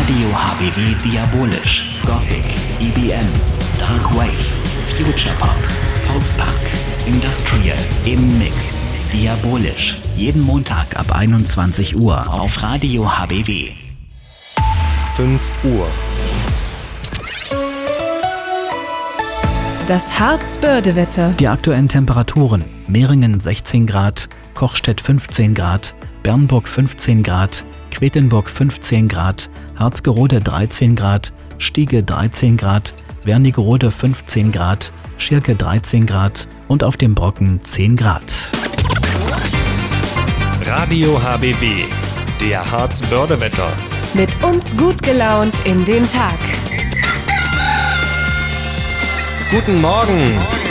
Radio HBW Diabolisch, Gothic, EBM, Dark Wave, Future Pop, Postpunk, Industrial, im Mix. Diabolisch, jeden Montag ab 21 Uhr auf Radio HBW. 5 Uhr. Das Harz-Börde-Wetter. Die aktuellen Temperaturen: Mehringen 16 Grad, Kochstedt 15 Grad, Bernburg 15 Grad, Quedlinburg 15 Grad, Harzgerode 13 Grad, Stiege 13 Grad, Wernigerode 15 Grad, Schirke 13 Grad und auf dem Brocken 10 Grad. Radio HBW, der Harz-Börde-Wetter. Mit uns gut gelaunt in den Tag. Guten Morgen!